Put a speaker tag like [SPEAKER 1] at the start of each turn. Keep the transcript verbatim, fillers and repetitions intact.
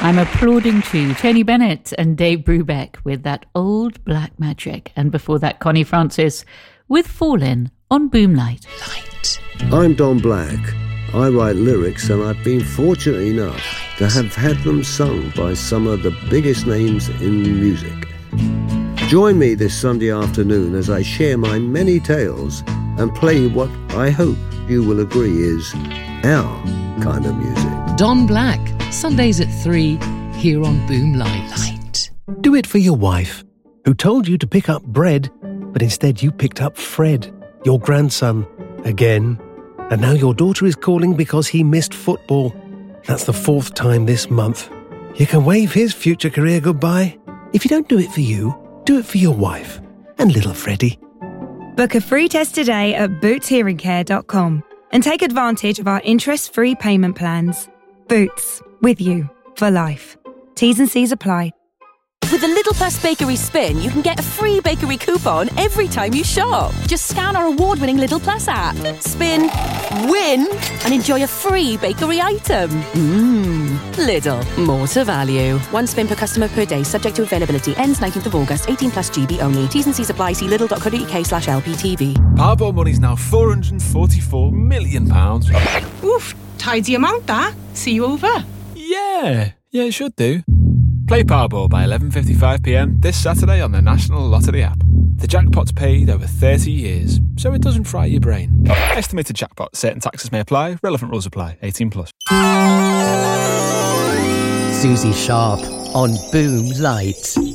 [SPEAKER 1] I'm applauding too. Tony Bennett and Dave Brubeck with that Old Black Magic. And before that, Connie Francis with Fallin' on Boomlight. Light.
[SPEAKER 2] I'm Don Black. I write lyrics, and I've been fortunate enough to have had them sung by some of the biggest names in music. Join me this Sunday afternoon as I share my many tales and play what I hope you will agree is our kind of music.
[SPEAKER 3] Don Black, Sundays at three, here on Boomlight. Light.
[SPEAKER 4] Do it for your wife, who told you to pick up bread, but instead you picked up Fred, your grandson, again. And now your daughter is calling because he missed football. That's the fourth time this month. You can wave his future career goodbye. If you don't do it for you, do it for your wife and little Freddie.
[SPEAKER 5] Book a free test today at boots hearing care dot com and take advantage of our interest-free payment plans. Boots, with you for life. T's and C's apply.
[SPEAKER 6] With the Lidl Plus Bakery Spin, you can get a free bakery coupon every time you shop. Just scan our award-winning Lidl Plus app, spin, win, and enjoy a free bakery item. Mmm, Lidl, more to value. One spin per customer per day, subject to availability. Ends nineteenth of August, eighteen plus G B only. T's and C's apply. See lidl dot co dot uk slash L P T V.
[SPEAKER 7] Powerball money's now four hundred forty-four million pounds.
[SPEAKER 8] Oof, tidy amount that. See you over.
[SPEAKER 7] Yeah, yeah, it should do. Play Powerball by eleven fifty-five p m this Saturday on the National Lottery app. The jackpot's paid over thirty years, so it doesn't fry your brain. Estimated jackpot. Certain taxes may apply. Relevant rules apply. eighteen plus.
[SPEAKER 3] Susie Sharp on Boomlight.